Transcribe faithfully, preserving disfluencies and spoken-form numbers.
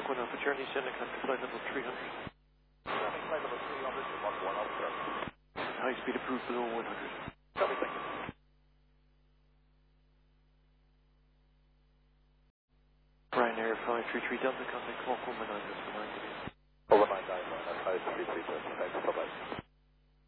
Mach one Alpha Charlie, send a contact flight level three hundred. Sending flight level three hundred to Mach one Alpha Charlie. High speed approved below one hundred. Copy, thank you. Ryanair five three three Delta, contact Mach one nine, that's for nine. Over nine nine nine, that's high speed three twenty, thanks, bye bye.